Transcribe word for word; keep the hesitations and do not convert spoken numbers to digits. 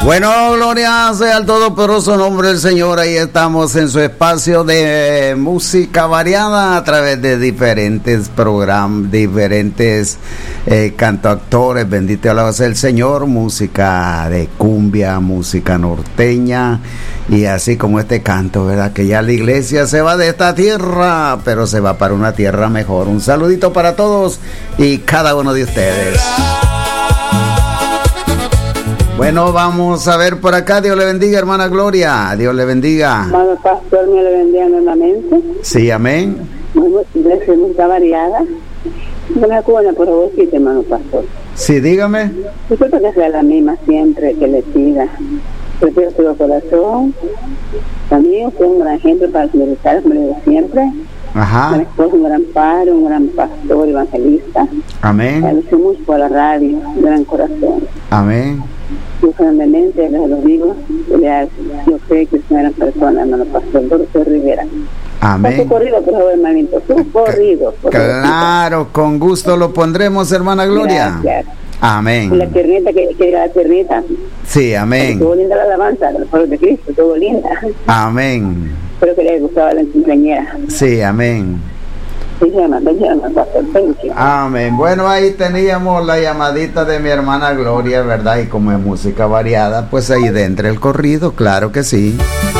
Bueno, gloria sea al todopoderoso nombre del Señor. Ahí estamos en su espacio de música variada a través de diferentes programas, diferentes eh, cantautores. Bendito y alabado sea el Señor. Música de cumbia, música norteña y así como este canto, ¿verdad? Que ya la iglesia se va de esta tierra, pero se va para una tierra mejor. Un saludito para todos y cada uno de ustedes. Bueno, vamos a ver por acá. Dios le bendiga, hermana Gloria. Dios le bendiga. Hermano pastor, me le bendiga nuevamente. Sí, amén. Iglesia música variada. Una cuna, por favor, sí, hermano pastor. Sí, dígame. Disculpa que sea la misma siempre, que le siga. Prefiero su corazón. También usted es un gran ejemplo para los militares, como le digo siempre. Ajá. Mi esposo, un gran padre, un gran pastor, evangelista. Amén. Agradezco mucho por la radio, un gran corazón. Amén. Yo firmemente les lo digo, yo sé que es una gran persona, hermano pastor Doroteo Rivera. Amén. Su corrido, por favor, hermanito, su corrido. Por claro, favor. Con gusto lo pondremos, hermana Gloria. Gracias. Amén. Y la tiernita, que que la tiernita. Sí, amén. Estuvo linda la alabanza, del pueblo de Cristo, estuvo linda. Amén. Espero que les gustaba la quinceañera. Sí, amén. Amén. Bueno, ahí teníamos la llamadita de mi hermana Gloria, ¿verdad? Y como es música variada, pues ahí dentro el corrido, claro que sí.